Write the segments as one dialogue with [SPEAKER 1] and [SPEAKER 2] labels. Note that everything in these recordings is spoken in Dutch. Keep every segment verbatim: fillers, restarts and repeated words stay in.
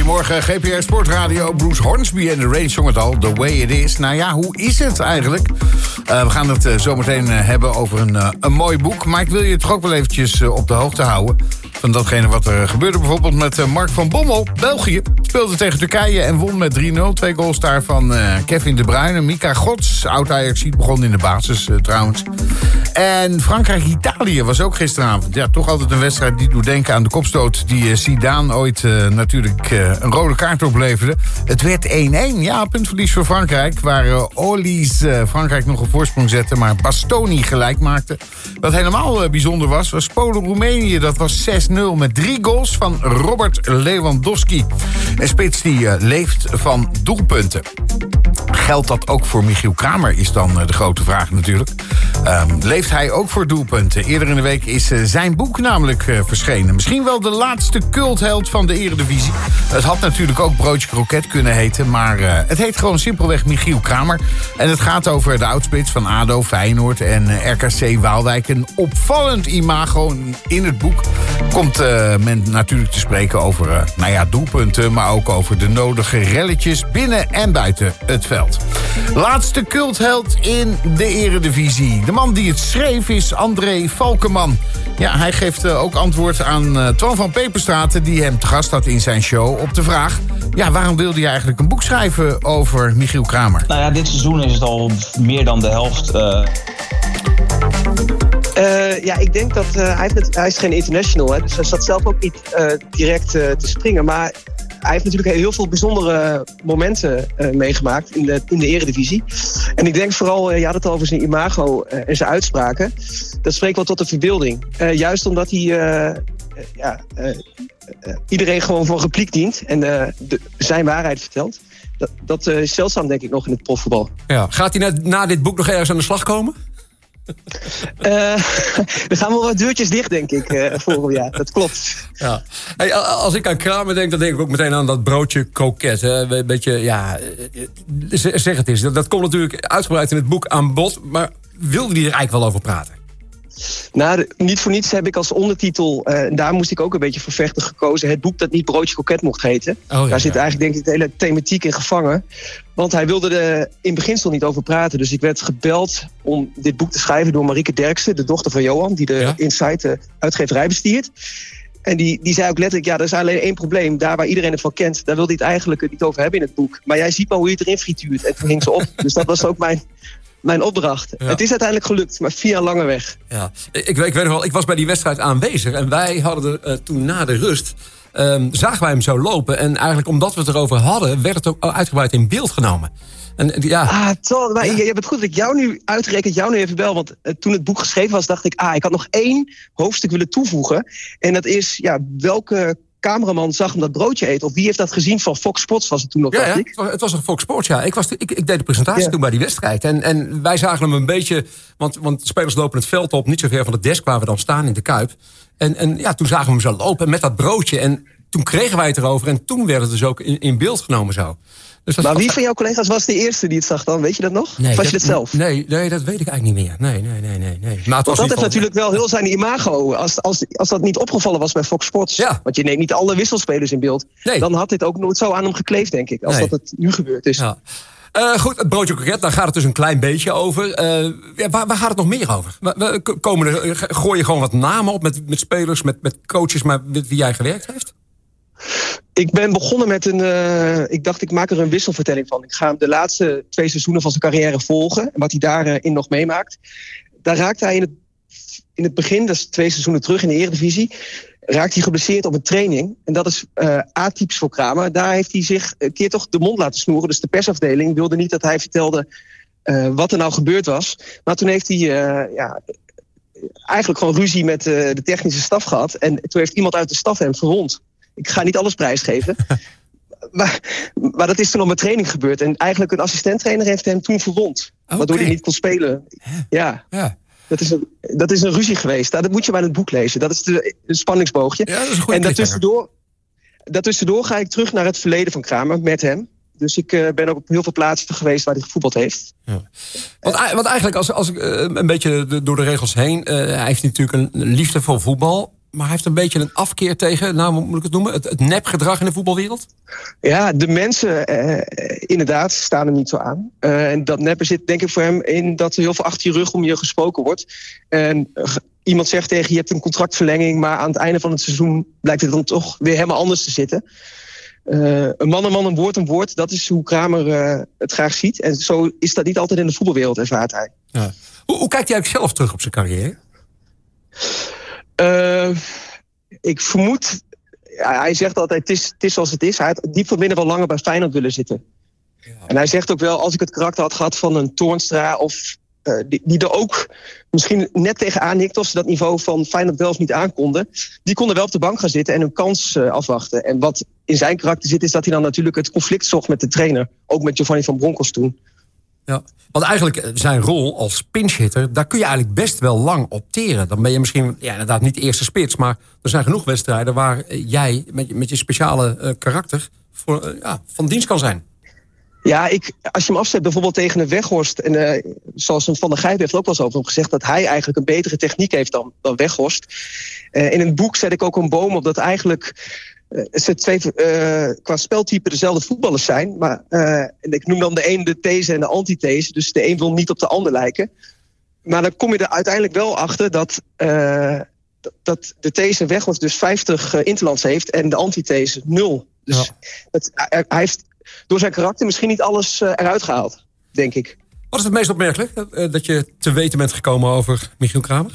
[SPEAKER 1] Goedemorgen, G P R Sportradio. Bruce Hornsby en The Range zong het al, The Way It Is. Nou ja, hoe is het eigenlijk? Uh, we gaan het uh, zo meteen uh, hebben over een, uh, een mooi boek. Maar ik wil je toch ook wel eventjes uh, op de hoogte houden van datgene wat er gebeurde. Bijvoorbeeld met uh, Mark van Bommel. België speelde tegen Turkije en won met drie nul. Twee goals daar van uh, Kevin De Bruyne. Mika Gods, oud-Ajaxiet, begon in de basis uh, trouwens. En Frankrijk-Italië was ook gisteravond. Ja, toch altijd een wedstrijd die doet denken aan de kopstoot die uh, Zidane ooit uh, natuurlijk uh, een rode kaart opleverde. Het werd één-één. Ja, puntverlies voor Frankrijk. Waar uh, Olis uh, Frankrijk nog een voorsprong zette, maar Bastoni gelijk maakte. Wat helemaal uh, bijzonder was, was Polen-Roemenië. Dat was zes nul met drie goals van Robert Lewandowski. Een spits die uh, leeft van doelpunten. Geldt dat ook voor Michiel Kramer, is dan uh, de grote vraag natuurlijk. Um, leeft hij ook voor doelpunten? Eerder in de week is uh, zijn boek namelijk uh, verschenen. Misschien wel de laatste cultheld van de Eredivisie. Het had natuurlijk ook Broodje Kroket kunnen heten, maar uh, het heet gewoon simpelweg Michiel Kramer. En het gaat over de oudspits van ADO, Feyenoord en uh, R K C Waalwijk. Een opvallend imago. In het boek komt uh, men natuurlijk te spreken over uh, nou ja, doelpunten, maar ook over de nodige relletjes binnen en buiten het veld. Laatste cultheld in de Eredivisie. De man die het schreef is André Valkenman. Ja, hij geeft uh, ook antwoord aan uh, Twan van Peperstraten, die hem te gast had in zijn show, op de vraag: ja, waarom wilde je eigenlijk een boek schrijven over Michiel Kramer?
[SPEAKER 2] Nou ja, dit seizoen is het al meer dan de helft. Uh...
[SPEAKER 3] Uh, ja, ik denk dat uh, hij, heeft net, hij is geen international, hè, dus hij zat zelf ook niet uh, direct uh, te springen. Maar hij heeft natuurlijk heel veel bijzondere momenten uh, meegemaakt in de, in de Eredivisie. En ik denk vooral, uh, je had het al over zijn imago uh, en zijn uitspraken. Dat spreekt wel tot de verbeelding. Uh, juist omdat hij uh, uh, ja, uh, uh, iedereen gewoon voor repliek dient en uh, de, zijn waarheid vertelt. Dat, dat uh, is zeldzaam, denk ik, nog in het profvoetbal.
[SPEAKER 4] Ja. Gaat hij na, na dit boek nog ergens aan de slag komen?
[SPEAKER 3] Uh, er gaan wel wat deurtjes dicht, denk ik, uh, volgend jaar. Dat klopt.
[SPEAKER 4] Ja. Hey, als ik aan Kramer denk, dan denk ik ook meteen aan dat broodje kroket. Hè. Een beetje, ja, zeg het eens. Dat, dat komt natuurlijk uitgebreid in het boek aan bod. Maar wilde hij er eigenlijk wel over praten?
[SPEAKER 3] Nou, niet voor niets heb ik als ondertitel, uh, en daar moest ik ook een beetje voor vechten, gekozen: het boek dat niet broodje kroket mocht heten. Oh, ja, daar zit ja. eigenlijk denk ik de hele thematiek in gevangen. Want hij wilde er in beginsel niet over praten. Dus ik werd gebeld om dit boek te schrijven door Marieke Derksen, de dochter van Johan, die de ja? Insight uh, uitgeverij bestiert. En die, die zei ook letterlijk, ja, er is alleen één probleem. Daar waar iedereen het van kent, daar wilde hij het eigenlijk niet over hebben in het boek. Maar jij ziet maar hoe je het erin frituurt. En toen hing ze op. Dus dat was ook mijn... Mijn opdracht. Ja. Het is uiteindelijk gelukt, maar via een lange weg. Ja.
[SPEAKER 4] Ik, ik weet nog wel, ik was bij die wedstrijd aanwezig. En wij hadden er uh, toen na de rust, um, zagen wij hem zo lopen. En eigenlijk omdat we het erover hadden, werd het ook uitgebreid in beeld genomen. En, ja.
[SPEAKER 3] Ah, tof. Maar ja. Je hebt het goed dat ik jou nu uitgerekend, jou nu even bel. Want uh, toen het boek geschreven was, dacht ik, ah, ik had nog één hoofdstuk willen toevoegen. En dat is, ja, welke cameraman zag hem dat broodje eten? Of wie heeft dat gezien van Fox Sports, was het toen nog,
[SPEAKER 4] ja,
[SPEAKER 3] dacht
[SPEAKER 4] ja,
[SPEAKER 3] ik?
[SPEAKER 4] Het was, het was een Fox Sports, ja. Ik, was, ik, ik deed de presentatie ja. toen bij die wedstrijd. En, en wij zagen hem een beetje, want, want de spelers lopen het veld op, niet zo ver van de desk waar we dan staan in de Kuip. En, en ja, toen zagen we hem zo lopen met dat broodje. En toen kregen wij het erover en toen werd het dus ook in, in beeld genomen zo. Dus dat
[SPEAKER 3] maar
[SPEAKER 4] was...
[SPEAKER 3] wie van jouw collega's was de eerste die het zag dan? Weet je dat nog?
[SPEAKER 4] Nee,
[SPEAKER 3] of was
[SPEAKER 4] dat,
[SPEAKER 3] je het zelf?
[SPEAKER 4] Nee, nee, dat weet ik eigenlijk niet meer. Nee, nee, nee, nee. nee. Maar
[SPEAKER 3] Want dat heeft
[SPEAKER 4] van...
[SPEAKER 3] natuurlijk wel heel zijn imago. Als, als, als dat niet opgevallen was bij Fox Sports. Ja. Want je neemt niet alle wisselspelers in beeld. Nee. Dan had dit ook nooit zo aan hem gekleefd, denk ik. Als nee. dat het nu gebeurd is.
[SPEAKER 4] Ja. Uh, goed, het broodje kroket, daar gaat het dus een klein beetje over. Uh, ja, waar, waar gaat het nog meer over? We, we komen er, gooi je gewoon wat namen op met, met spelers, met, met coaches, maar met wie jij gewerkt heeft?
[SPEAKER 3] Ik ben begonnen met een... Uh, ik dacht, ik maak er een wisselvertelling van. Ik ga hem de laatste twee seizoenen van zijn carrière volgen. En wat hij daarin uh, nog meemaakt. Daar raakt hij in het, in het begin, dat is twee seizoenen terug in de Eredivisie, raakt hij geblesseerd op een training. En dat is uh, atypisch voor Kramer. Daar heeft hij zich een keer toch de mond laten snoeren. Dus de persafdeling wilde niet dat hij vertelde uh, wat er nou gebeurd was. Maar toen heeft hij uh, ja, eigenlijk gewoon ruzie met uh, de technische staf gehad. En toen heeft iemand uit de staf hem verwond. Ik ga niet alles prijsgeven. maar, maar dat is toen op een training gebeurd. En eigenlijk een assistenttrainer heeft hem toen verwond. Okay. Waardoor hij niet kon spelen. Ja. ja. Dat is, een, dat is een ruzie geweest. Dat moet je bij het boek lezen. Dat is de, een spanningsboogje. Ja, dat is een en daartussendoor, daartussendoor ga ik terug naar het verleden van Kramer met hem. Dus ik uh, ben ook op heel veel plaatsen geweest waar hij gevoetbald heeft. Ja.
[SPEAKER 4] Want, want eigenlijk, als, als ik uh, een beetje door de regels heen... Uh, hij heeft natuurlijk een liefde voor voetbal. Maar hij heeft een beetje een afkeer tegen, nou hoe moet ik het noemen, het, het nepgedrag in de voetbalwereld?
[SPEAKER 3] Ja, de mensen uh, inderdaad staan er niet zo aan. Uh, en dat neppen zit denk ik voor hem in dat er heel veel achter je rug om je gesproken wordt. En uh, iemand zegt tegen je, je hebt een contractverlenging, maar aan het einde van het seizoen blijkt het dan toch weer helemaal anders te zitten. Uh, een man een man, een woord een woord, dat is hoe Kramer uh, het graag ziet. En zo is dat niet altijd in de voetbalwereld, ervaart hij.
[SPEAKER 4] Ja. Hoe, hoe kijkt hij eigenlijk zelf terug op zijn carrière?
[SPEAKER 3] Uh, ik vermoed, ja, hij zegt altijd, het is, het is zoals het is. Hij had diep van binnen wel langer bij Feyenoord willen zitten. Ja. En hij zegt ook wel, als ik het karakter had gehad van een Toornstra of uh, die, die er ook misschien net tegenaan hikt, of ze dat niveau van Feyenoord wel eens niet aankonden, die konden wel op de bank gaan zitten en hun kans uh, afwachten. En wat in zijn karakter zit, is dat hij dan natuurlijk het conflict zocht met de trainer. Ook met Giovanni van Bronckhorst toen.
[SPEAKER 4] Ja, want eigenlijk zijn rol als pinchhitter, daar kun je eigenlijk best wel lang opteren. Dan ben je misschien, ja, inderdaad niet de eerste spits, maar er zijn genoeg wedstrijden waar jij met je, met je speciale uh, karakter voor, uh, ja, van dienst kan zijn.
[SPEAKER 3] Ja, ik, als je hem afzet bijvoorbeeld tegen een Weghorst, en uh, zoals een Van der Gijp heeft ook wel eens over hem gezegd, dat hij eigenlijk een betere techniek heeft dan, dan Weghorst. Uh, in een boek zet ik ook een boom op dat eigenlijk Uh, ze twee uh, qua speltype dezelfde voetballers zijn. Maar uh, ik noem dan de een de these en de antithese. Dus de een wil niet op de ander lijken. Maar dan kom je er uiteindelijk wel achter dat, uh, dat de these Weghorst dus vijftig uh, interlands heeft en de antithese nul. Dus ja. het, hij heeft door zijn karakter misschien niet alles uh, eruit gehaald, denk ik.
[SPEAKER 4] Wat is het meest opmerkelijk uh, dat je te weten bent gekomen over Michiel Kramer?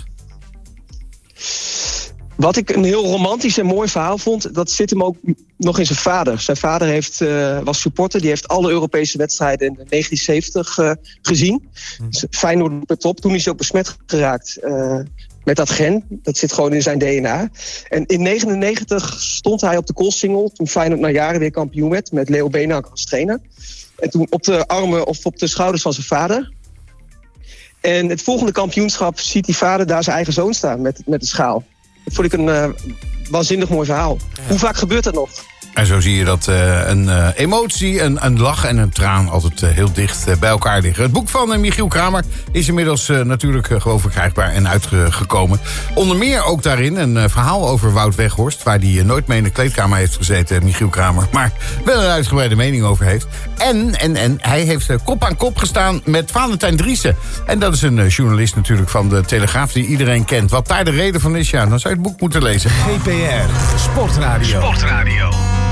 [SPEAKER 3] Wat ik een heel romantisch en mooi verhaal vond, dat zit hem ook nog in zijn vader. Zijn vader heeft, uh, was supporter, die heeft alle Europese wedstrijden in negentien zeventig uh, gezien. Hmm. Dus Feyenoord op de top. Toen is hij ook besmet geraakt uh, met dat gen. Dat zit gewoon in zijn D N A. En in negenennegentig stond hij op de Koolsingel, toen Feyenoord na jaren weer kampioen werd, met Leo Beenhakker als trainer. En toen op de armen of op de schouders van zijn vader. En het volgende kampioenschap ziet die vader daar zijn eigen zoon staan met, met de schaal. Dat vond ik een uh, waanzinnig mooi verhaal. Ja. Hoe vaak gebeurt dat nog?
[SPEAKER 1] En zo zie je dat uh, een uh, emotie, een, een lach en een traan altijd uh, heel dicht uh, bij elkaar liggen. Het boek van uh, Michiel Kramer is inmiddels uh, natuurlijk uh, gewoon verkrijgbaar en uitgekomen. Onder meer ook daarin een uh, verhaal over Wout Weghorst, waar hij uh, nooit mee in de kleedkamer heeft gezeten, Michiel Kramer, maar wel een uitgebreide mening over heeft. En, en, en hij heeft uh, kop aan kop gestaan met Valentijn Driessen. En dat is een uh, journalist natuurlijk van de Telegraaf die iedereen kent. Wat daar de reden van is, ja, dan zou je het boek moeten lezen.
[SPEAKER 5] G P R, Sportradio. Sportradio.